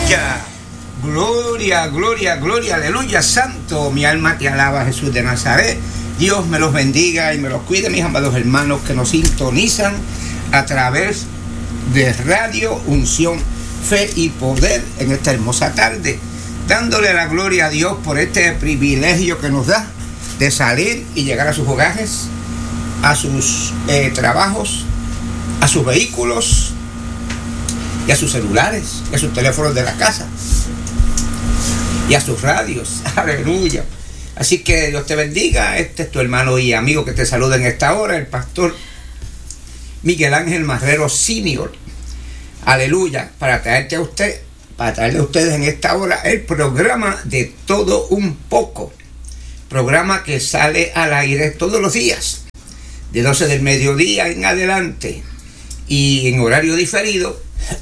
Aleluya. Gloria, gloria, gloria, aleluya, santo. Mi alma te alaba, Jesús de Nazaret. Dios me los bendiga y me los cuide, mis amados hermanos que nos sintonizan a través de Radio Unción, Fe y Poder en esta hermosa tarde, dándole la gloria a Dios por este privilegio que nos da de salir y llegar a sus hogares, a sus trabajos, a sus vehículos y a sus celulares, y a sus teléfonos de la casa y a sus radios. Aleluya. Así que Dios te bendiga. Este es tu hermano y amigo que te saluda en esta hora, el pastor Miguel Ángel Marrero Senior. Aleluya. Para traerle a ustedes en esta hora el programa de Todo un Poco. Programa que sale al aire todos los días, de 12 del mediodía en adelante, y en horario diferido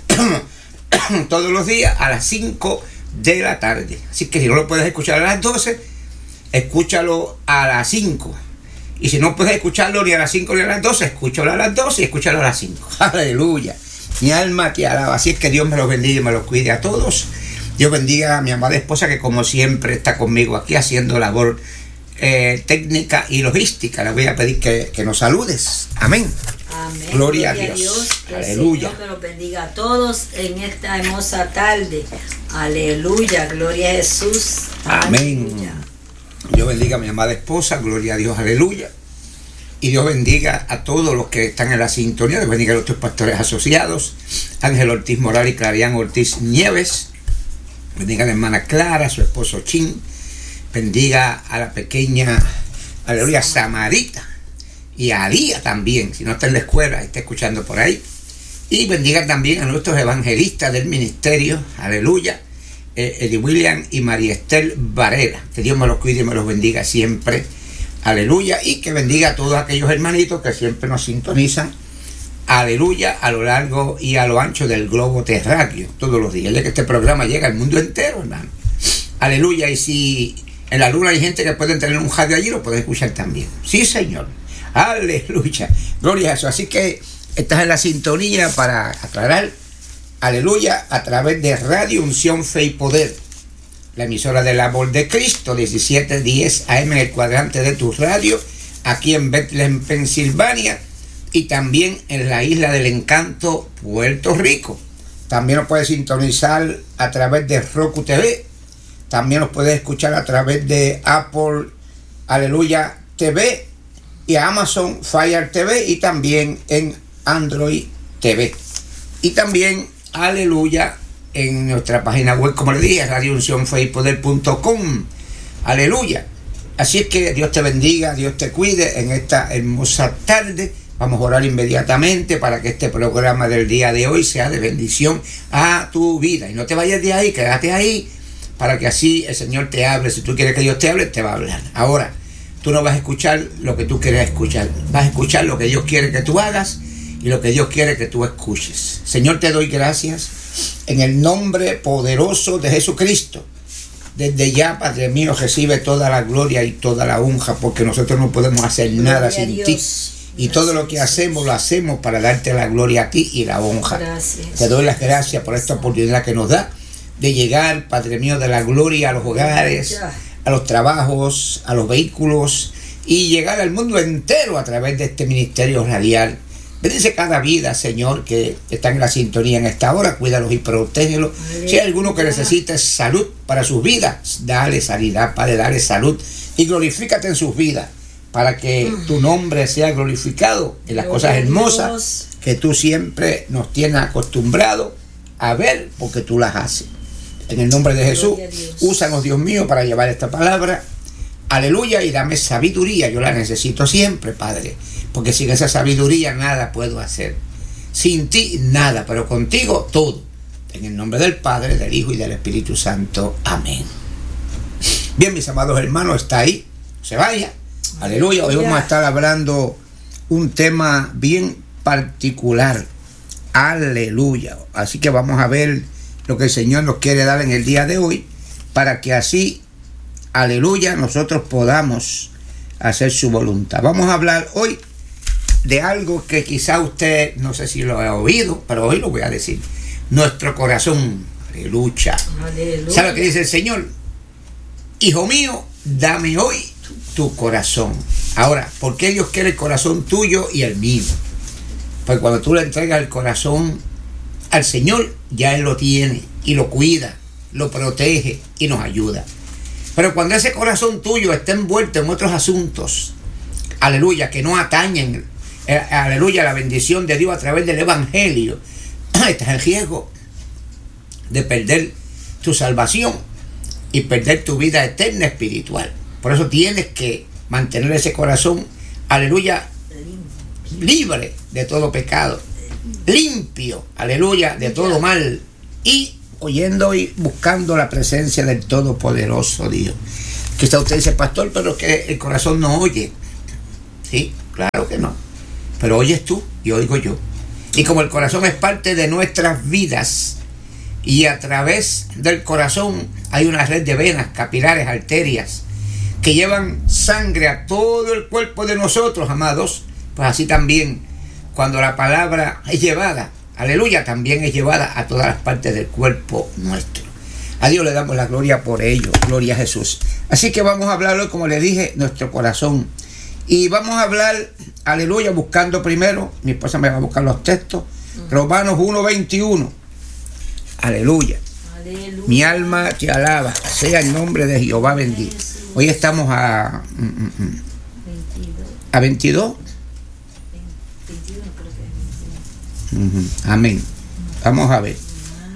todos los días a las 5 de la tarde. Así que si no lo puedes escuchar a las 12, escúchalo a las 5. Y si no puedes escucharlo ni a las 5 ni a las 12, escúchalo a las 12 y escúchalo a las 5. Aleluya. Mi alma te alaba. Así es que Dios me los bendiga y me los cuide a todos. Dios bendiga a mi amada esposa, que como siempre está conmigo aquí haciendo labor técnica y logística. Le voy a pedir que nos saludes. Amén. Amén. Gloria a Dios. Que Aleluya. el Señor me los bendiga a todos en esta hermosa tarde. Aleluya. Gloria a Jesús. Amén. Aleluya. Dios bendiga a mi amada esposa. Gloria a Dios. Aleluya. Y Dios bendiga a todos los que están en la sintonía. Dios bendiga a nuestros pastores asociados, Ángel Ortiz Morales y Clarián Ortiz Nieves. Bendiga a la hermana Clara, a su esposo Chin. Bendiga a la pequeña, aleluya, Samarita. Y a Alía también, si no está en la escuela, está escuchando por ahí. Y bendiga también a nuestros evangelistas del ministerio, aleluya, Eddie William y María Estel Varela. Que Dios me los cuide y me los bendiga siempre, aleluya. Y que bendiga a todos aquellos hermanitos que siempre nos sintonizan, aleluya, a lo largo y a lo ancho del globo terráqueo, todos los días. Ya que este programa llega al mundo entero, hermano. Aleluya. Y si en la luna hay gente que pueden tener un radio allí, lo pueden escuchar también. Sí, Señor. Aleluya. Gloria a eso. Así que estás en la sintonía para aclarar, aleluya, a través de Radio Unción, Fe y Poder, la emisora del amor de Cristo, 1710 AM en el cuadrante de tu radio, aquí en Bethlehem, Pensilvania, y también en la Isla del Encanto, Puerto Rico. También nos puedes sintonizar a través de Roku TV. También nos puedes escuchar a través de Apple, aleluya, TV, y Amazon Fire TV, y también en Android TV. Y también, aleluya, en nuestra página web, como le dije, radiouncionfeypoder.com. Aleluya. Así es que Dios te bendiga, Dios te cuide en esta hermosa tarde. Vamos a orar inmediatamente para que este programa del día de hoy sea de bendición a tu vida. Y no te vayas de ahí, quédate ahí, para que así el Señor te hable. Si tú quieres que Dios te hable, te va a hablar. Ahora, tú no vas a escuchar lo que tú quieres escuchar. Vas a escuchar lo que Dios quiere que tú hagas y lo que Dios quiere que tú escuches. Señor, te doy gracias en el nombre poderoso de Jesucristo. Desde ya, Padre mío, recibe toda la gloria y toda la honra, porque nosotros no podemos hacer nada sin ti. Y todo lo que hacemos, lo hacemos para darte la gloria a ti y la honra. Gracias. Te doy las gracias por esta oportunidad que nos da de llegar, Padre mío, de la gloria a los hogares, a los trabajos, a los vehículos, y llegar al mundo entero a través de este ministerio radial. Bendice cada vida, Señor, que está en la sintonía en esta hora. Cuídalos y protégelos. Si hay alguno que necesite salud para sus vidas, dale sanidad, Padre, dale salud y glorifícate en sus vidas, para que tu nombre sea glorificado en las cosas hermosas que tú siempre nos tienes acostumbrado a ver, porque tú las haces. En el nombre de Jesús, úsanos, Dios mío, para llevar esta palabra. Aleluya. Y dame sabiduría. Yo la necesito siempre, Padre, porque sin esa sabiduría nada puedo hacer. Sin ti nada, pero contigo todo. En el nombre del Padre, del Hijo y del Espíritu Santo. Amén. Bien, mis amados hermanos, está ahí. No se vaya. Aleluya. Hoy vamos a estar hablando un tema bien particular. Aleluya. Así que vamos a ver lo que el Señor nos quiere dar en el día de hoy, para que así, aleluya, nosotros podamos hacer su voluntad. Vamos a hablar hoy de algo que quizá usted, no sé si lo ha oído, pero hoy lo voy a decir. Nuestro corazón. Aleluya. Aleluya. ¿Sabe lo que dice el Señor? Hijo mío, dame hoy tu corazón. Ahora, ¿por qué Dios quiere el corazón tuyo y el mío? Porque cuando tú le entregas el corazón al Señor, ya Él lo tiene y lo cuida, lo protege y nos ayuda. Pero cuando ese corazón tuyo está envuelto en otros asuntos, aleluya, que no atañen, aleluya, la bendición de Dios a través del Evangelio, estás en riesgo de perder tu salvación y perder tu vida eterna espiritual. Por eso tienes que mantener ese corazón, aleluya, libre de todo pecado, limpio, aleluya, de todo mal, y oyendo y buscando la presencia del Todopoderoso Dios. Quizá usted dice, pastor, pero que el corazón no oye. Sí, claro que no, pero oyes tú y oigo yo. Y como el corazón es parte de nuestras vidas, y a través del corazón hay una red de venas, capilares, arterias, que llevan sangre a todo el cuerpo de nosotros, amados, pues así también, cuando la palabra es llevada, aleluya, también es llevada a todas las partes del cuerpo nuestro. A Dios le damos la gloria por ello, gloria a Jesús. Así que vamos a hablar hoy, como le dije, nuestro corazón. Y vamos a hablar, aleluya, buscando primero, mi esposa me va a buscar los textos, Romanos 1:21. Aleluya. Aleluya. Mi alma te alaba, sea el nombre de Jehová bendito. Hoy estamos a 22. 21, creo que es. Amén. Vamos a ver.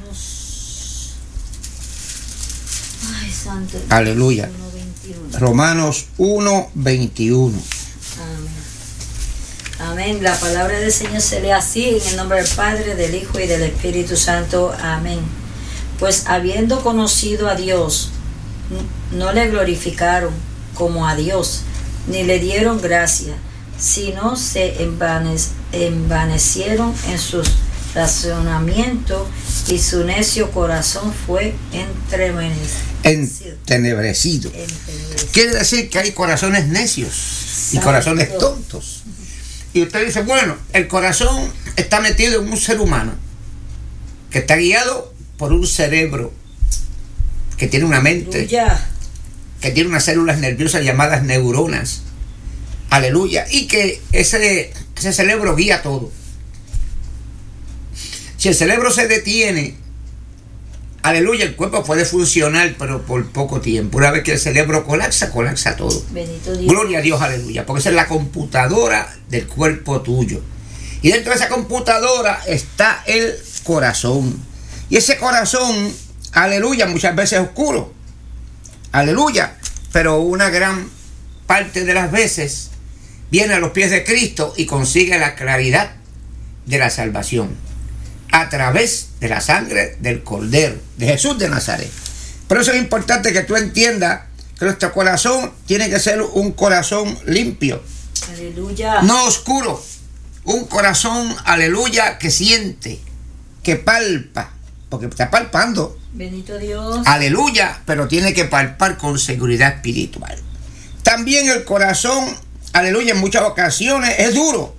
Ay, santo. Aleluya. 1:21. Romanos 1:21. Amén. Amén. La palabra del Señor se lee así, en el nombre del Padre, del Hijo y del Espíritu Santo. Amén. Pues habiendo conocido a Dios, no le glorificaron como a Dios, ni le dieron gracia, sino se envanecieron en sus razonamientos, y su necio corazón fue entenebrecido. Quiere decir que hay corazones necios y corazones tontos. Y usted dice, bueno, el corazón está metido en un ser humano que está guiado por un cerebro que tiene una mente, que tiene unas células nerviosas llamadas neuronas, aleluya, y que ese cerebro guía todo. Si el cerebro se detiene, aleluya, el cuerpo puede funcionar, pero por poco tiempo. Una vez que el cerebro colapsa todo. Bendito Dios. Gloria a Dios, aleluya, porque esa es la computadora del cuerpo tuyo. Y dentro de esa computadora está el corazón. Y ese corazón, aleluya, muchas veces es oscuro. Aleluya. Pero una gran parte de las veces viene a los pies de Cristo y consigue la claridad de la salvación a través de la sangre del Cordero, de Jesús de Nazaret. Por eso es importante que tú entiendas que nuestro corazón tiene que ser un corazón limpio. Aleluya. No oscuro. Un corazón, aleluya, que siente, que palpa, porque está palpando. Bendito Dios. Aleluya, pero tiene que palpar con seguridad espiritual. También el corazón, aleluya, en muchas ocasiones es duro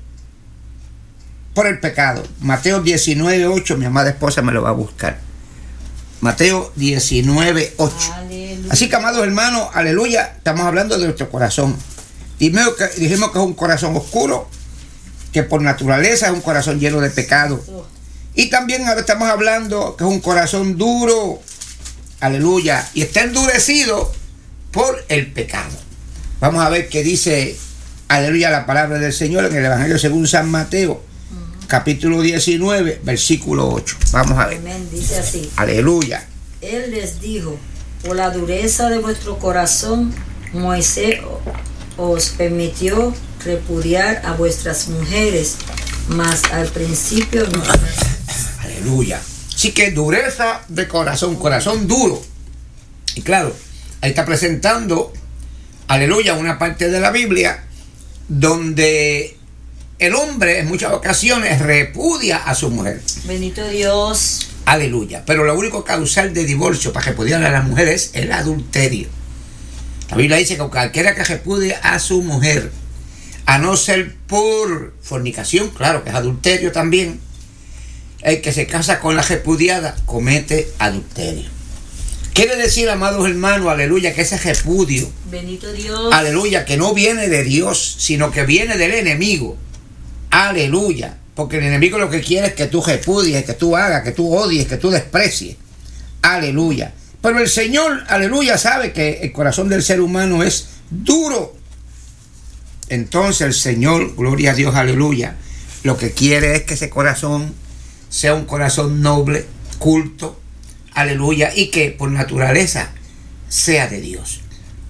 por el pecado. Mateo 19:8, mi amada esposa me lo va a buscar. Mateo 19:8. Así que, amados hermanos, aleluya, estamos hablando de nuestro corazón. Dijimos que es un corazón oscuro, que por naturaleza es un corazón lleno de pecado. Y también estamos hablando que es un corazón duro, aleluya, y está endurecido por el pecado. Vamos a ver qué dice, aleluya, la palabra del Señor en el Evangelio según San Mateo, capítulo 19, versículo 8. Vamos a ver. Amén, dice así. Aleluya. Él les dijo, por la dureza de vuestro corazón, Moisés os permitió repudiar a vuestras mujeres, mas al principio no. Aleluya. Así que dureza de corazón, corazón duro. Y claro, ahí está presentando, aleluya, una parte de la Biblia donde el hombre en muchas ocasiones repudia a su mujer. Bendito Dios. Aleluya. Pero lo único causal de divorcio para repudiar a las mujeres es el adulterio. La Biblia dice que cualquiera que repudie a su mujer, a no ser por fornicación, claro que es adulterio también, El que se casa con la repudiada comete adulterio. Quiere decir, amados hermanos, aleluya, que ese repudio, bendito Dios, aleluya, que no viene de Dios, sino que viene del enemigo. Aleluya. Porque el enemigo lo que quiere es que tú repudies, que tú hagas, que tú odies, que tú desprecies. Aleluya. Pero el Señor, aleluya, sabe que el corazón del ser humano es duro. Entonces el Señor, gloria a Dios, aleluya, lo que quiere es que ese corazón sea un corazón noble, culto, aleluya, y que por naturaleza sea de Dios.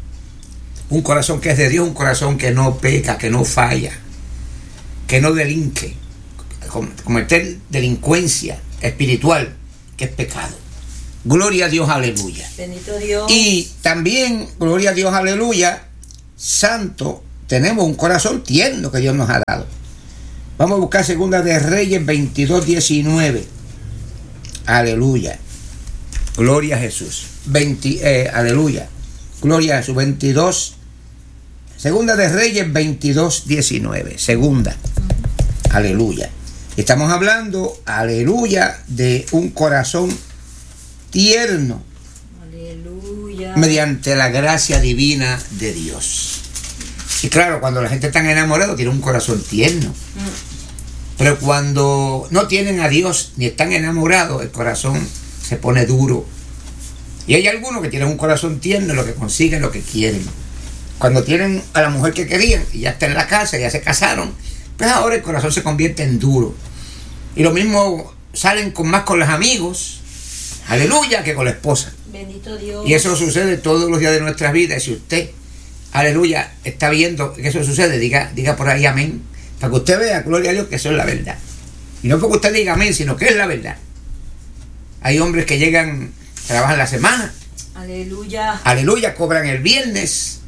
Un corazón que es de Dios, un corazón que no peca, que no falla, que no delinque, cometer delincuencia espiritual, que es pecado. Gloria a Dios, aleluya. Bendito Dios. Y también, gloria a Dios, aleluya, santo, tenemos un corazón tierno que Dios nos ha dado. Vamos a buscar Segunda de Reyes 22:19. Aleluya. Gloria a Jesús. Aleluya. Gloria a Jesús. 22. Segunda de Reyes 22:19. Segunda. Aleluya. Estamos hablando, aleluya, de un corazón tierno. Aleluya. Mediante la gracia divina de Dios. Y claro, cuando la gente está enamorada tiene un corazón tierno. Pero cuando no tienen a Dios ni están enamorados, el corazón se pone duro. Y hay algunos que tienen un corazón tierno, lo que consiguen, lo que quieren. Cuando tienen a la mujer que querían y ya está en la casa, ya se casaron, pues ahora el corazón se convierte en duro. Y lo mismo salen más con los amigos, aleluya, que con la esposa. Bendito Dios. Y eso sucede todos los días de nuestras vidas. Si usted, aleluya, está viendo que eso sucede, diga por ahí amén, para que usted vea, gloria a Dios, que eso es la verdad. Y no porque usted diga amén, sino que es la verdad. Hay hombres que llegan, trabajan la semana, aleluya, aleluya, cobran el viernes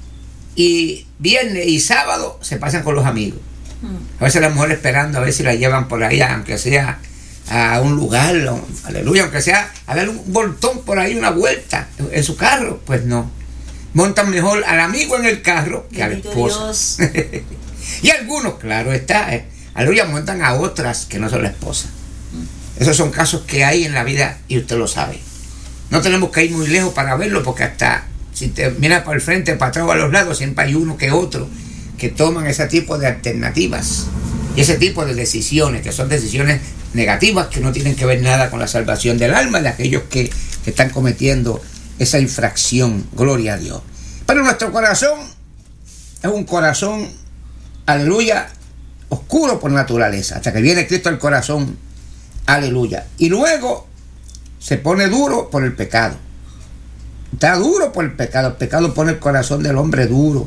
y sábado se pasan con los amigos. A veces la mujer esperando a ver si la llevan por ahí, aunque sea a un lugar, aleluya, aunque sea a dar un voltón por ahí, una vuelta en su carro. Pues no, montan mejor al amigo en el carro que al esposo. Y algunos, claro está, aleluya, montan a otras que no son la esposa. Esos son casos que hay en la vida y usted lo sabe. No tenemos que ir muy lejos para verlo, porque hasta si te miras para el frente, para atrás o a los lados, siempre hay uno que otro que toman ese tipo de alternativas y ese tipo de decisiones, que son decisiones negativas, que no tienen que ver nada con la salvación del alma de aquellos que están cometiendo esa infracción. Gloria a Dios. Pero nuestro corazón es un corazón, aleluya, oscuro por naturaleza, hasta que viene Cristo al corazón, aleluya, y luego se pone duro por el pecado. Está duro por el pecado pone el corazón del hombre duro.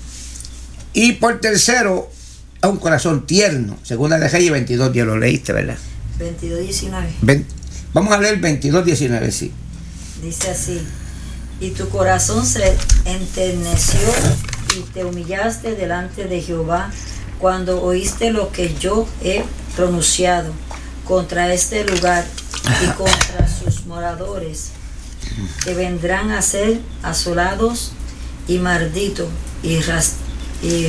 Y por tercero, es un corazón tierno. Segunda de Reyes 22:10, lo leíste, ¿verdad? 22:19. Vamos a leer 22:19, sí. Dice así: y tu corazón se enterneció y te humillaste delante de Jehová cuando oíste lo que yo he pronunciado contra este lugar y contra sus moradores, que vendrán a ser asolados y malditos, y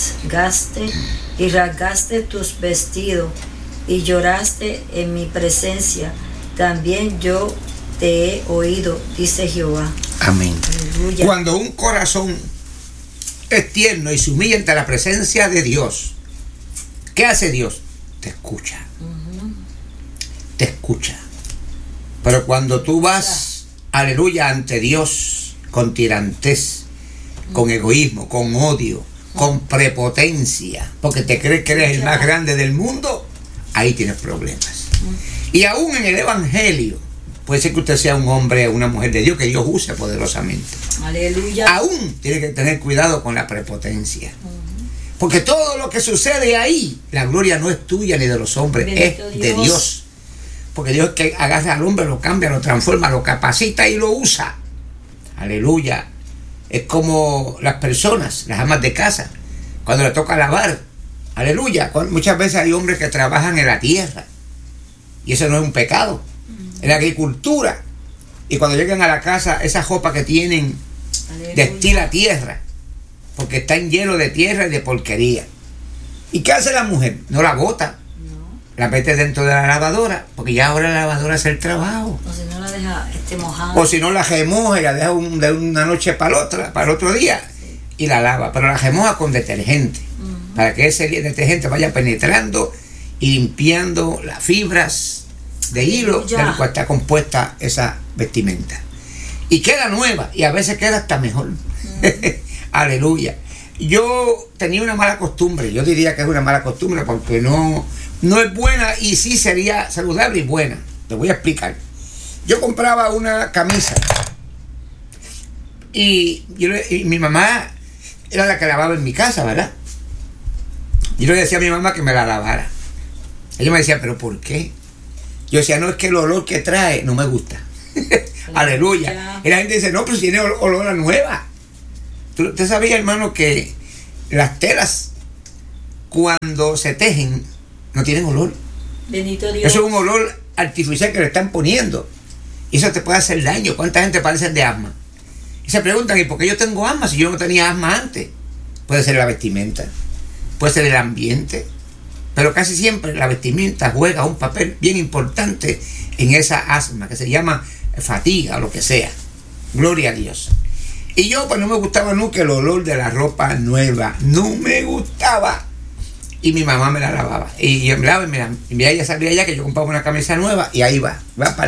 rasgaste tus vestidos y lloraste en mi presencia. También yo te he oído, dice Jehová. Amén. Aleluya. Cuando un corazón es tierno y se humilla ante la presencia de Dios, ¿qué hace Dios? Te escucha. Te escucha. Pero cuando tú vas, aleluya, ante Dios con tirantez, con egoísmo, con odio, con prepotencia, porque te crees que eres el más grande del mundo, ahí tienes problemas. Y aún en el Evangelio, puede ser que usted sea un hombre o una mujer de Dios, que Dios use poderosamente. Aleluya. Aún tiene que tener cuidado con la prepotencia. Porque todo lo que sucede ahí, la gloria no es tuya ni de los hombres, Bendito es de Dios. Porque Dios es que agarra al hombre, lo cambia, lo transforma, lo capacita y lo usa. Aleluya. Es como las personas, las amas de casa, cuando le toca lavar. Aleluya. Muchas veces hay hombres que trabajan en la tierra. Y eso no es un pecado. En la agricultura. Y cuando llegan a la casa, esa ropa que tienen, Aleluya, destila tierra. Porque están llenos de tierra y de porquería. ¿Y qué hace la mujer? No la bota. la metes dentro de la lavadora, porque ya ahora la lavadora hace el trabajo. O si no la deja mojada. O si no la remoja y la deja de una noche para el otro día, y la lava. Pero la remoja con detergente, para que ese detergente vaya penetrando y limpiando las fibras de hilo del cual está compuesta esa vestimenta. Y queda nueva, y a veces queda hasta mejor. Aleluya. Yo tenía una mala costumbre, yo diría que es una mala costumbre porque no es buena, y sí sería saludable y buena. Te voy a explicar. Yo compraba una camisa y mi mamá era la que lavaba en mi casa, ¿verdad? Yo le decía a mi mamá que me la lavara. Ella me decía, ¿pero por qué? Yo decía, no, es que el olor que trae no me gusta. Aleluya. Y la gente dice, no, pero si tiene olor a nueva. ¿Usted sabía, hermano, que las telas cuando se tejen no tienen olor? Bendito Dios. Eso es un olor artificial que le están poniendo. Y eso te puede hacer daño. ¿Cuánta gente padece de asma? Y se preguntan, ¿y por qué yo tengo asma si yo no tenía asma antes? Puede ser la vestimenta, puede ser el ambiente, pero casi siempre la vestimenta juega un papel bien importante en esa asma, que se llama fatiga o lo que sea. Gloria a Dios. Y yo pues no me gustaba nunca el olor de la ropa nueva, no me gustaba. Y mi mamá me la lavaba. Y yo me lavaba y ella sabía ya que yo compraba una camisa nueva y ahí va para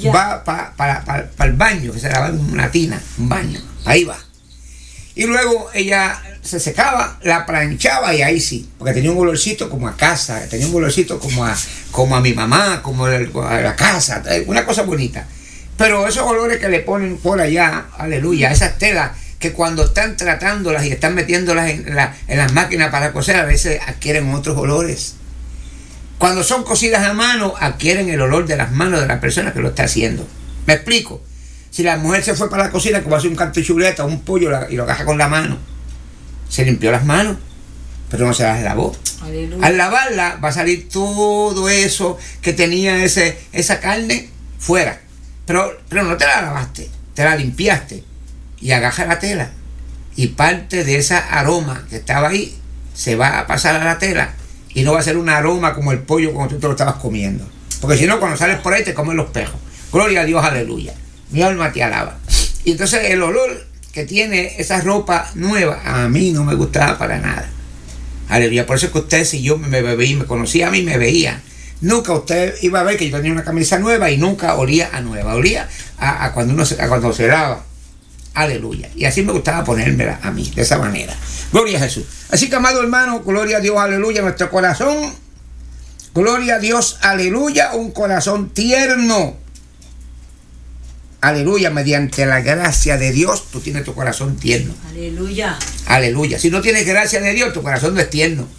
el baño, que se lavaba en una tina, un baño, ahí va. Y luego ella se secaba, la planchaba y ahí sí, porque tenía un olorcito como a casa, tenía un olorcito como a mi mamá, como a la casa, una cosa bonita. Pero esos olores que le ponen por allá, aleluya, esas telas que cuando están tratándolas y están metiéndolas en las máquinas para coser, a veces adquieren otros olores. Cuando son cosidas a mano, adquieren el olor de las manos de la persona que lo está haciendo. ¿Me explico? Si la mujer se fue para la cocina, que va a hacer un canto de chuleta, un pollo, y lo agarra con la mano, se limpió las manos, pero no se las lavó. Aleluya. Al lavarla va a salir todo eso que tenía esa carne fuera. Pero no te la lavaste, te la limpiaste. Y agarra la tela. Y parte de ese aroma que estaba ahí se va a pasar a la tela. Y no va a ser un aroma como el pollo cuando tú te lo estabas comiendo. Porque si no, cuando sales por ahí te comen los pejos. Gloria a Dios, aleluya. Mi alma te alaba. Y entonces el olor que tiene esa ropa nueva, a mí no me gustaba para nada. Aleluya. Por eso es que usted, si yo me conocía a mí, me veía. Nunca usted iba a ver que yo tenía una camisa nueva y nunca olía a nueva. Olía a cuando se lava. Aleluya. Y así me gustaba ponérmela a mí, de esa manera. Gloria a Jesús. Así que, amado hermano, gloria a Dios, aleluya, nuestro corazón. Gloria a Dios, aleluya, un corazón tierno. Aleluya, mediante la gracia de Dios, tú tienes tu corazón tierno. Aleluya. Aleluya. Si no tienes gracia de Dios, tu corazón no es tierno.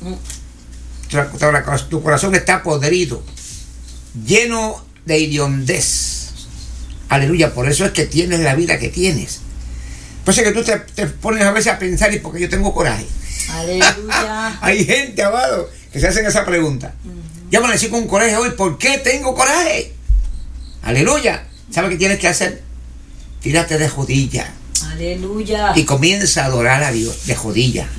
Tu corazón está podrido, lleno de hediondez. Aleluya. Por eso es que tienes la vida que tienes. Por eso es que tú te pones a veces a pensar, ¿y por qué yo tengo coraje? Aleluya. Hay gente, amado, que se hacen esa pregunta. Yo amanecí con coraje hoy, ¿por qué tengo coraje? Aleluya. ¿Sabes qué tienes que hacer? Tírate de rodillas. Aleluya. Y comienza a adorar a Dios, de rodillas,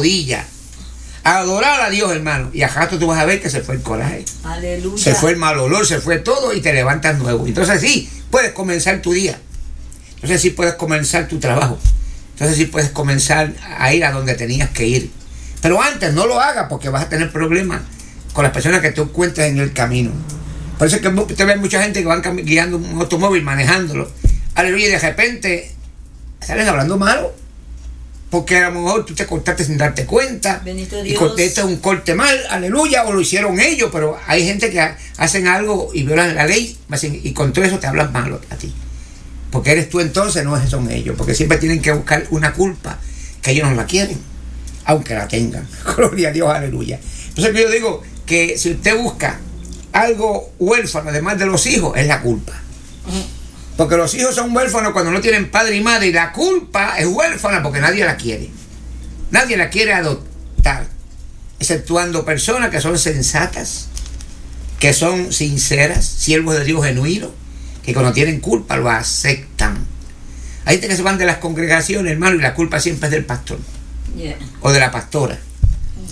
a adorar a Dios, hermano. Y a rato tú vas a ver que se fue el coraje. Aleluya. Se fue el mal olor, se fue todo y te levantas nuevo. Entonces sí, puedes comenzar tu día. Entonces sí puedes comenzar tu trabajo. Entonces sí puedes comenzar a ir a donde tenías que ir. Pero antes no lo hagas porque vas a tener problemas con las personas que tú encuentres en el camino. Por eso es que usted ve mucha gente que van guiando un automóvil, manejándolo. Aleluya, y de repente salen hablando malo. Porque a lo mejor tú te cortaste sin darte cuenta. Bendito Dios. Y cortaste un corte mal, aleluya, o lo hicieron ellos. Pero hay gente que hacen algo y violan la ley y con todo eso te hablan malo a ti. Porque eres tú entonces, no son ellos. Porque siempre tienen que buscar una culpa que ellos no la quieren, aunque la tengan. Gloria a Dios, aleluya. Entonces yo digo que si usted busca algo huérfano, además de los hijos, es la culpa. Porque los hijos son huérfanos cuando no tienen padre y madre. Y la culpa es huérfana porque nadie la quiere. Nadie la quiere adoptar. Exceptuando personas que son sensatas, que son sinceras, siervos de Dios genuinos, que cuando tienen culpa lo aceptan. Hay gente que se van de las congregaciones, hermano, y la culpa siempre es del pastor. O de la pastora.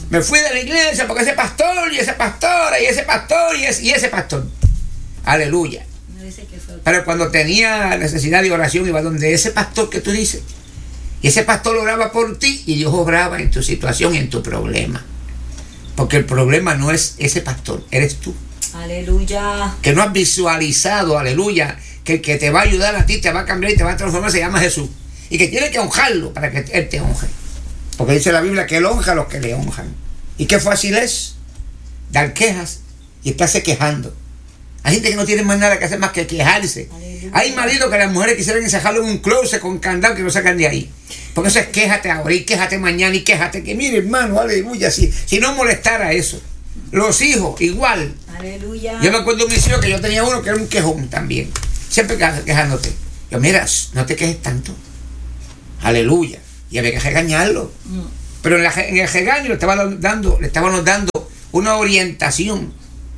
Me fui de la iglesia porque ese pastor y esa pastora y ese pastor y ese pastor. Aleluya. Pero cuando tenía necesidad de oración iba donde ese pastor que tú dices. Y ese pastor oraba por ti y Dios obraba en tu situación y en tu problema. Porque el problema no es ese pastor, eres tú. Aleluya. Que no has visualizado, aleluya, que el que te va a ayudar a ti, te va a cambiar y te va a transformar, se llama Jesús. Y que tiene que honrarlo para que Él te honre. Porque dice la Biblia que Él honra a los que le honran. Y qué fácil es dar quejas y estarse quejando. Hay gente que no tiene más nada que hacer más que quejarse. Aleluya. Hay maridos que las mujeres quisieran encerrarlo en un closet con candado que no sacan de ahí. Porque eso es quéjate ahora y quéjate mañana y quéjate. Que mire, hermano, aleluya, si no molestara eso. Los hijos, igual. Aleluya. Yo me acuerdo de mis hijos que yo tenía uno que era un quejón también. Siempre quejándote. Yo, mira, no te quejes tanto. Aleluya. Y había que regañarlo. Pero en el regaño le estábamos dando una orientación,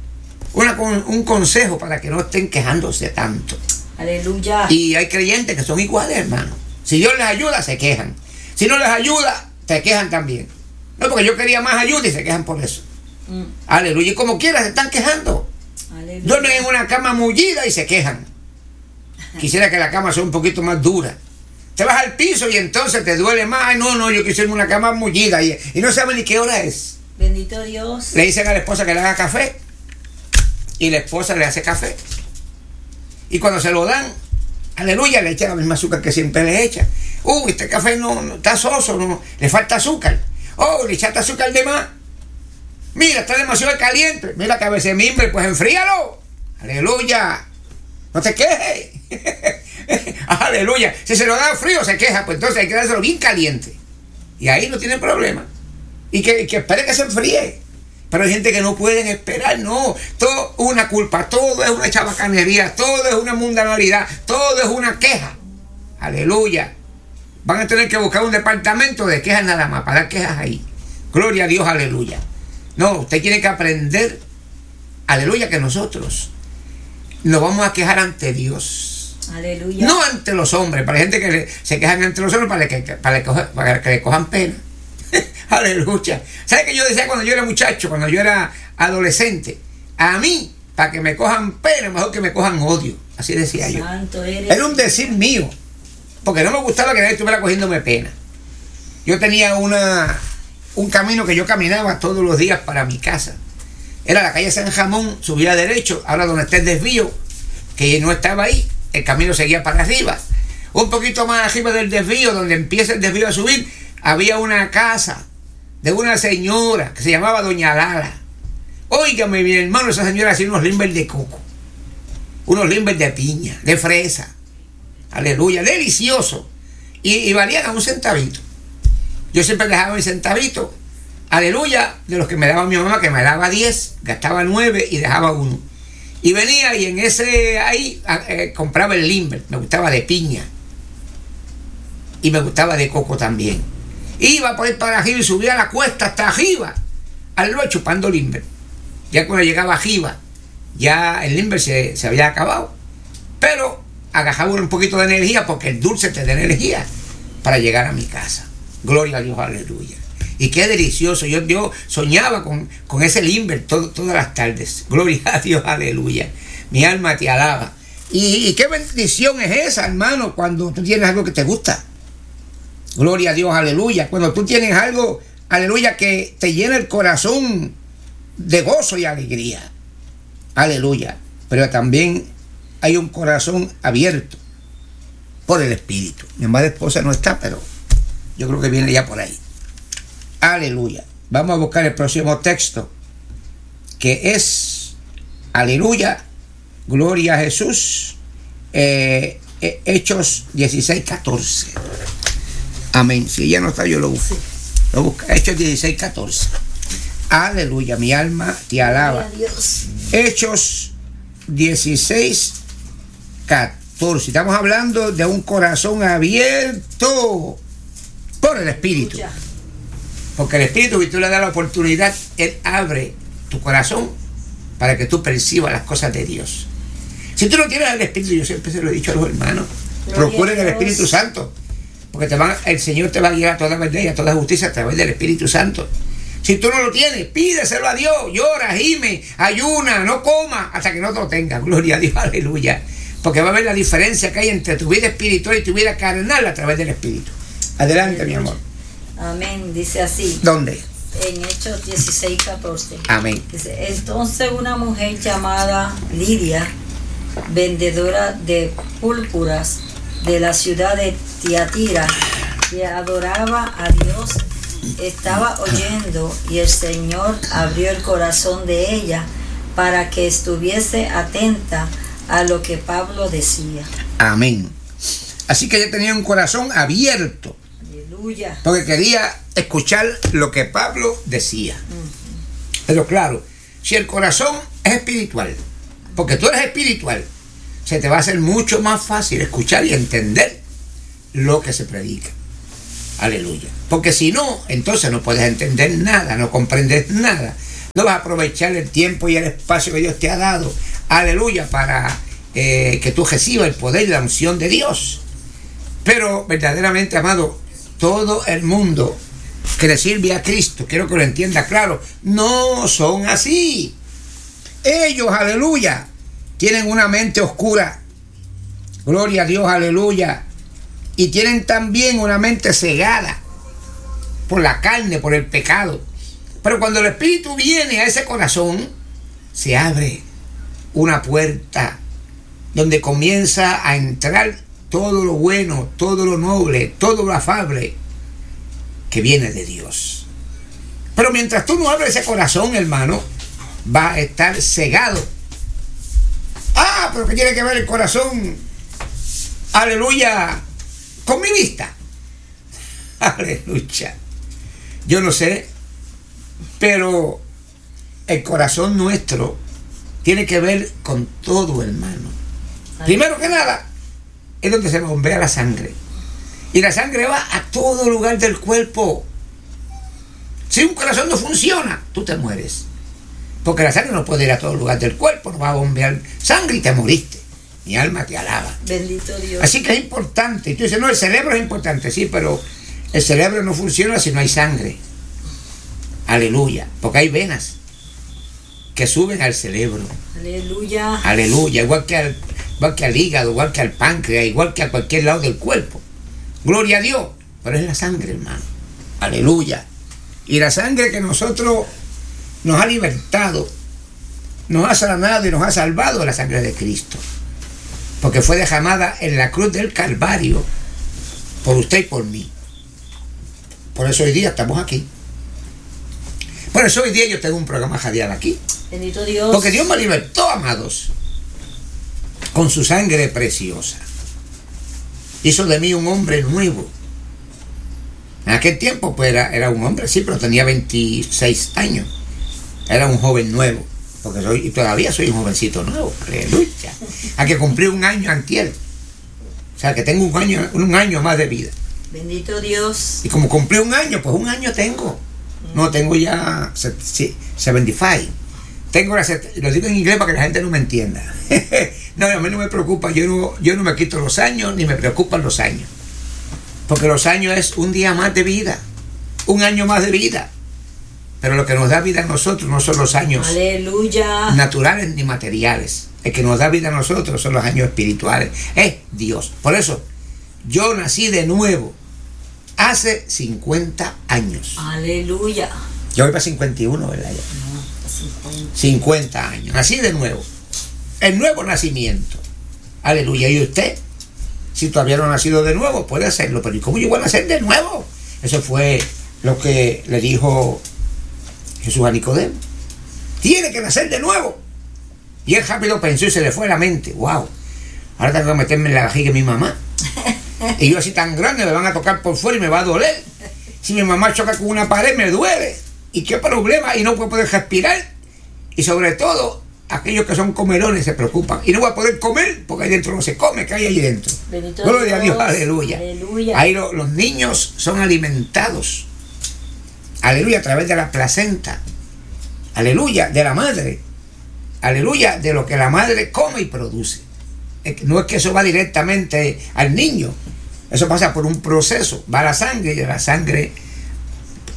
un consejo para que no estén quejándose tanto. Aleluya. Y hay creyentes que son iguales, hermano. Si Dios les ayuda, se quejan. Si no les ayuda, se quejan también. No, porque yo quería más ayuda y se quejan por eso. Aleluya. Y como quiera, se están quejando. Aleluya. Duermen en una cama mullida y se quejan. Quisiera que la cama sea un poquito más dura. Te vas al piso y entonces te duele más. Ay, no, yo quisiera una cama mullida y no saben ni qué hora es. Bendito Dios. Le dicen a la esposa que le haga café y la esposa le hace café. Y cuando se lo dan, aleluya, le echa la misma azúcar que siempre le echa. Este café no está soso, no, le falta azúcar. Le echaste azúcar de más. Mira, está demasiado caliente. Mira que a veces mimbre, pues enfríalo. Aleluya. No te quejes. Aleluya. Si se lo da frío, se queja. Pues entonces hay que dárselo bien caliente. Y ahí no tiene problema. Y que espere que se enfríe. Pero hay gente que no pueden esperar. No. Todo es una culpa. Todo es una chabacanería. Todo es una mundanalidad. Todo es una queja. Aleluya. Van a tener que buscar un departamento de quejas nada más. Para dar quejas ahí. Gloria a Dios. Aleluya. No, usted tiene que aprender. Aleluya, que nosotros nos vamos a quejar ante Dios. Aleluya. No ante los hombres. Para gente que se quejan ante los hombres para que le cojan pena. Aleluya. ¿Sabes qué yo decía cuando yo era muchacho, cuando yo era adolescente? A mí, para que me cojan pena, mejor que me cojan odio. Así decía yo. Santo eres. Era un decir mío. Porque no me gustaba que nadie estuviera cogiéndome pena. Yo tenía un camino que yo caminaba todos los días para mi casa. Era la calle San Jamón, subía derecho, ahora donde está el desvío, que no estaba ahí, el camino seguía para arriba. Un poquito más arriba del desvío, donde empieza el desvío a subir, había una casa de una señora que se llamaba Doña Lala. Óigame, mi hermano, esa señora hacía unos limbers de coco, unos limbers de piña, de fresa. Aleluya, delicioso. Y valían a un centavito. Yo siempre dejaba mi centavito, aleluya, de los que me daba mi mamá, que me daba 10, gastaba 9 y dejaba 1. Y venía y en ese ahí compraba el limber. Me gustaba de piña. Y me gustaba de coco también. Iba por ahí para arriba y subía la cuesta hasta arriba, al lugar chupando limber. Ya cuando llegaba arriba, ya el limber se había acabado. Pero agarraba un poquito de energía, porque el dulce te da energía para llegar a mi casa. Gloria a Dios, aleluya. Y qué delicioso. Yo soñaba con ese limber todas las tardes. Gloria a Dios, aleluya. Mi alma te alaba. Y qué bendición es esa, hermano, cuando tú tienes algo que te gusta. Gloria a Dios, aleluya. Cuando tú tienes algo, aleluya, que te llena el corazón de gozo y alegría. Aleluya. Pero también hay un corazón abierto por el Espíritu. Mi amada esposa no está, pero yo creo que viene ya por ahí. Aleluya. Vamos a buscar el próximo texto, que es, aleluya, gloria a Jesús, Hechos 16:14. Amén. Si ella no está, yo lo busco. Lo busco. Hechos 16:14. Aleluya, mi alma te alaba. Hechos 16:14. Estamos hablando de un corazón abierto por el Espíritu. Porque el Espíritu, que tú le das la oportunidad, Él abre tu corazón para que tú percibas las cosas de Dios. Si tú no tienes el Espíritu, yo siempre se lo he dicho a los hermanos, procuren el Espíritu Santo, porque el Señor te va a guiar a toda verdad y a toda justicia a través del Espíritu Santo. Si tú no lo tienes, pídeselo a Dios, llora, gime, ayuna, no coma hasta que no te lo tengas. Gloria a Dios, aleluya. Porque va a ver la diferencia que hay entre tu vida espiritual y tu vida carnal a través del Espíritu. Adelante, mi amor. Amén. Dice así. ¿Dónde? En Hechos 16:14. Amén. Dice, entonces una mujer llamada Lidia, vendedora de púrpuras de la ciudad de Tiatira, que adoraba a Dios, estaba oyendo, y el Señor abrió el corazón de ella para que estuviese atenta a lo que Pablo decía. Amén. Así que ella tenía un corazón abierto. Aleluya. Porque quería escuchar lo que Pablo decía. Pero claro, si el corazón es espiritual, porque tú eres espiritual, se te va a hacer mucho más fácil escuchar y entender lo que se predica. Aleluya. Porque si no, entonces no puedes entender nada, no comprendes nada. No vas a aprovechar el tiempo y el espacio que Dios te ha dado. Aleluya, para que tú recibas el poder y la unción de Dios. Pero verdaderamente, amado, todo el mundo que le sirve a Cristo, quiero que lo entienda claro, no son así. Ellos, aleluya, tienen una mente oscura. Gloria a Dios, aleluya. Y tienen también una mente cegada por la carne, por el pecado. Pero cuando el Espíritu viene a ese corazón, se abre una puerta donde comienza a entrar todo lo bueno, todo lo noble, todo lo afable que viene de Dios. Pero mientras tú no abres ese corazón, hermano, va a estar cegado. Ah, pero ¿qué tiene que ver el corazón? Aleluya, con mi vista. Aleluya. Yo no sé, pero el corazón nuestro tiene que ver con todo, hermano. Primero que nada, es donde se bombea la sangre. Y la sangre va a todo lugar del cuerpo. Si un corazón no funciona, tú te mueres. Porque la sangre no puede ir a todo lugar del cuerpo, no va a bombear sangre y te moriste. Mi alma te alaba. Bendito Dios. Así que es importante. Y tú dices, no, el cerebro es importante, sí, pero el cerebro no funciona si no hay sangre. Aleluya. Porque hay venas que suben al cerebro. Aleluya. Aleluya. Igual que al hígado, igual que al páncreas, igual que a cualquier lado del cuerpo. Gloria a Dios. Pero es la sangre, hermano. Aleluya. Y la sangre que nosotros nos ha libertado, nos ha sanado y nos ha salvado, es la sangre de Cristo. Porque fue derramada en la cruz del Calvario por usted y por mí. Por eso hoy día estamos aquí. Por eso hoy día yo tengo un programa radial aquí. Bendito Dios. Porque Dios me libertó, amados, con su sangre preciosa. Hizo de mí un hombre nuevo. En aquel tiempo pues era un hombre, sí, pero tenía 26 años. Era un joven nuevo. Porque y todavía soy un jovencito nuevo. Aleluya. A que cumplí un año antier. O sea, que tengo un año más de vida. Bendito Dios. Y como cumplí un año, pues un año tengo. No, tengo ya 75. Tengo lo digo en inglés para que la gente no me entienda. No, a mí no me preocupa. Yo no me quito los años, ni me preocupan los años. Porque los años es un día más de vida. Un año más de vida. Pero lo que nos da vida a nosotros no son los años Aleluya. naturales ni materiales. El que nos da vida a nosotros son los años espirituales. Es Dios. Por eso, yo nací de nuevo hace 50 años. Aleluya. Yo voy para 51, ¿verdad? No, 50 años. Nací de nuevo. El nuevo nacimiento. Aleluya. ¿Y usted? Si todavía no ha nacido de nuevo, puede hacerlo. Pero ¿y cómo yo voy a nacer de nuevo? Eso fue lo que le dijo Jesús a Nicodemo. Tiene que nacer de nuevo. Y él rápido pensó y se le fue la mente. Wow, ahora tengo que meterme en la vejiga de mi mamá. Y yo así tan grande me van a tocar por fuera y me va a doler. Si mi mamá choca con una pared me duele. ¿Y qué problema? Y no puedo poder respirar. Y sobre todo, aquellos que son comelones se preocupan. Y no voy a poder comer porque ahí dentro no se come. ¿Qué hay ahí dentro? Gloria a Dios, aleluya. Aleluya. Ahí los niños son alimentados. Aleluya, a través de la placenta. Aleluya, de la madre. Aleluya, de lo que la madre come y produce. No es que eso va directamente al niño. Eso pasa por un proceso. Va a la sangre y de la sangre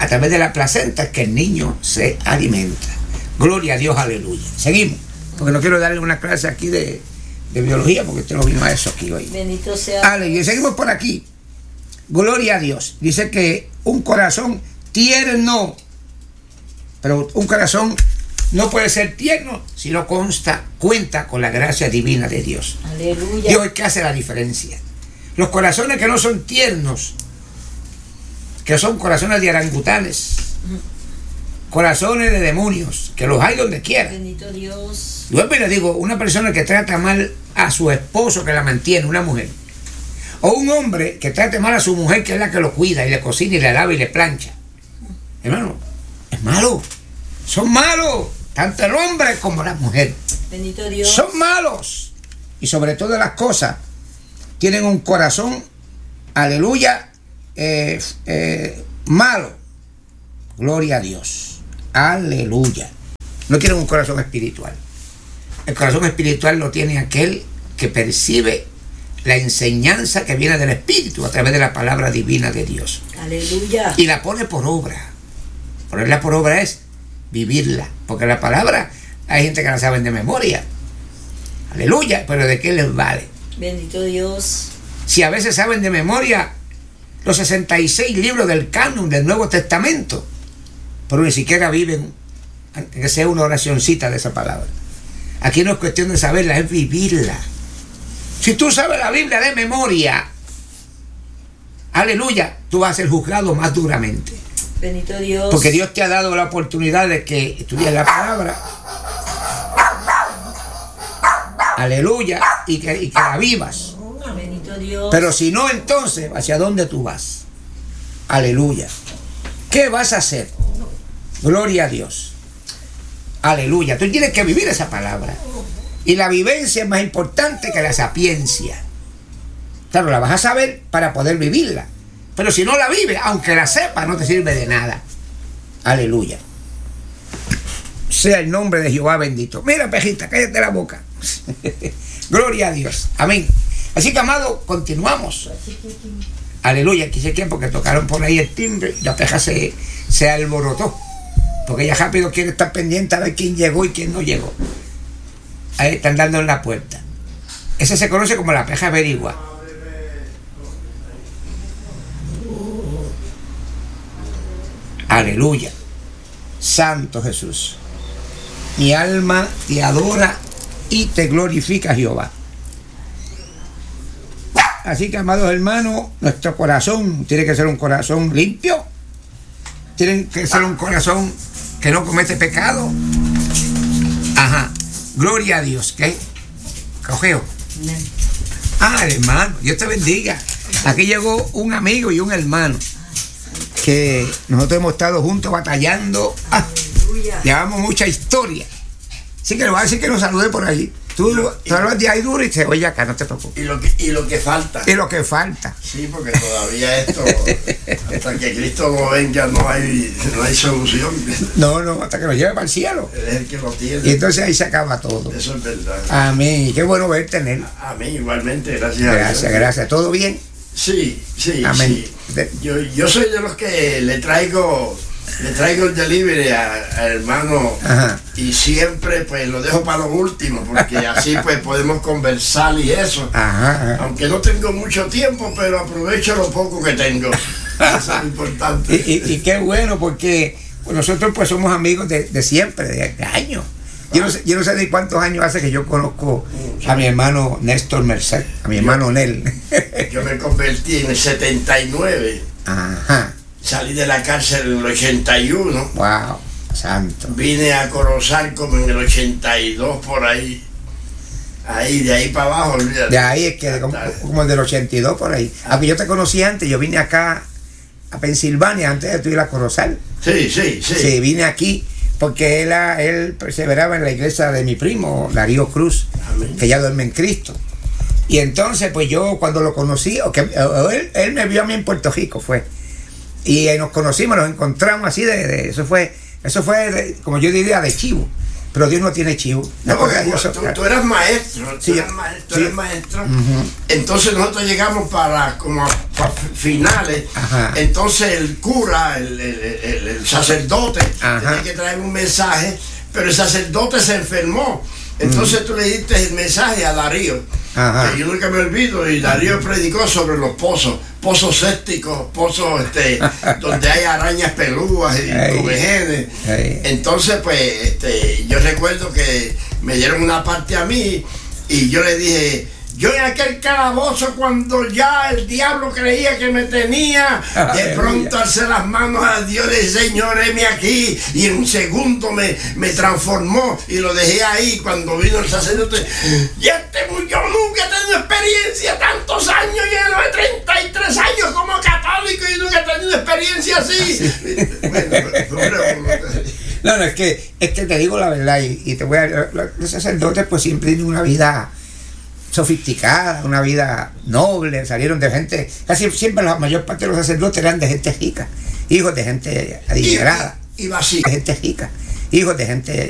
a través de la placenta es que el niño se alimenta. Gloria a Dios, aleluya. Seguimos, porque no quiero darle una clase aquí de biología, porque usted no vino a eso aquí hoy. Bendito sea. Aleluya. Seguimos por aquí. Gloria a Dios. Dice que un corazón tierno, pero un corazón no puede ser tierno si no cuenta con la gracia divina de Dios. Aleluya. Dios es que hace la diferencia. Los corazones que no son tiernos, que son corazones de orangutanes, corazones de demonios, que los hay donde quiera. Bendito Dios. Yo le digo, una persona que trata mal a su esposo que la mantiene, una mujer, o un hombre que trate mal a su mujer que es la que lo cuida y le cocina y le lava y le plancha, hermano, es malo. Son malos, tanto el hombre como la mujer. Bendito Dios. Son malos. Y sobre todas las cosas, tienen un corazón, aleluya, malo. Gloria a Dios. Aleluya. No tienen un corazón espiritual. El corazón espiritual lo tiene aquel que percibe la enseñanza que viene del Espíritu a través de la palabra divina de Dios. Aleluya. Y la pone por obra. Ponerla por obra es vivirla. Porque la palabra hay gente que la saben de memoria. Aleluya. Pero ¿de qué les vale? Bendito Dios. Si a veces saben de memoria los 66 libros del canon del Nuevo Testamento, pero ni siquiera viven, que sea una oracioncita de esa palabra. Aquí no es cuestión de saberla, es vivirla. Si tú sabes la Biblia de memoria, aleluya, tú vas a ser juzgado más duramente. Bendito Dios. Porque Dios te ha dado la oportunidad de que estudies la palabra, aleluya, y que la vivas. Bendito Dios. Pero si no, entonces, ¿hacia dónde tú vas? Aleluya. ¿Qué vas a hacer? Gloria a Dios. Aleluya. Tú tienes que vivir esa palabra. Y la vivencia es más importante que la sapiencia. Claro, la vas a saber para poder vivirla. Pero si no la vives, aunque la sepas, no te sirve de nada. Aleluya. Sea el nombre de Jehová bendito. Mira, pejita, cállate la boca. Gloria a Dios. Amén. Así que, amado, continuamos. Aleluya. Aquí se queda porque tocaron por ahí el timbre y la peja se alborotó. Porque ella rápido quiere estar pendiente a ver quién llegó y quién no llegó. Ahí están dando en la puerta. Ese se conoce como la peja averigua. Aleluya. Santo Jesús. Mi alma te adora y te glorifica, Jehová. Así que, amados hermanos, nuestro corazón tiene que ser un corazón limpio. Tiene que ser un corazón que no comete pecado. Ajá. Gloria a Dios. ¿Qué? Cogeo. Hermano, Dios te bendiga. Aquí llegó un amigo y un hermano que nosotros hemos estado juntos batallando. Llevamos mucha historia. Así que le voy a decir que nos salude por allí. Tú hablas de ahí duro y te oye acá, no te preocupes. Y lo que falta. Y lo que falta. Sí, porque todavía esto, hasta que Cristo no venga, no hay solución. No, hasta que nos lleve para el cielo. Él es el que lo tiene. Y entonces ahí se acaba todo. Eso es verdad. Amén. Y qué bueno verte en él. Amén, igualmente, gracias a Dios. Gracias. ¿Todo bien? Sí. Amén. Sí. Yo soy de los que le traigo el delivery a hermano. Ajá. Y siempre pues lo dejo para lo último, porque así pues podemos conversar y eso. Ajá. Aunque no tengo mucho tiempo, pero aprovecho lo poco que tengo. Eso es importante. Y qué bueno, porque nosotros pues somos amigos de siempre, de años. Yo no sé de cuántos años hace que yo conozco a mi hermano Néstor Merced, a mi hermano Nel. Yo me convertí en el 79. Ajá. Salí de la cárcel en el 81. Wow, santo. Vine a Corozal como en el 82 por ahí. De ahí para abajo. De ahí es que como del 82 por ahí. Aunque yo te conocí antes, yo vine acá a Pensilvania antes de tú ir a Corozal. Sí. Sí, vine aquí porque él perseveraba en la iglesia de mi primo, Darío Cruz. Amén. Que ya duerme en Cristo. Y entonces, pues yo cuando lo conocí, él me vio a mí en Puerto Rico, fue. Y nos conocimos, nos encontramos así eso fue como yo diría, de chivo. Pero Dios no tiene chivo. No, porque tú eras maestro, sí, tú eres maestro. Entonces nosotros llegamos para finales. Ajá. Entonces el cura, el sacerdote, tenía que traer un mensaje, pero el sacerdote se enfermó. Entonces tú le diste el mensaje a Darío. Que yo nunca me olvido, y Darío predicó sobre los pozos sépticos, pozos donde hay arañas pelúas y covejenes. Entonces pues yo recuerdo que me dieron una parte a mí y yo le dije: yo en aquel calabozo, cuando ya el diablo creía que me tenía, de pronto alcé las manos a Dios y dije: Señor, heme aquí. Y en un segundo me transformó y lo dejé ahí. Cuando vino el sacerdote: yo nunca he tenido experiencia, tantos años, lleno de 33 años como católico, y nunca he tenido experiencia así. No, es que te digo la verdad, y te voy a... Los sacerdotes pues siempre tienen una vida sofisticada, una vida noble, salieron de gente, casi siempre la mayor parte de los sacerdotes eran de gente rica, hijos de gente adinerada, y vacía, de gente rica, hijos de gente